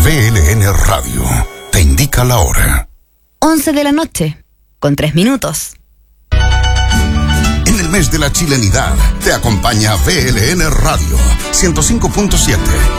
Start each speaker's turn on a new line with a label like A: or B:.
A: VLN Radio te indica la hora.
B: 11 de la noche, con 3 minutos.
A: En el mes de la chilenidad te acompaña VLN Radio 105.7.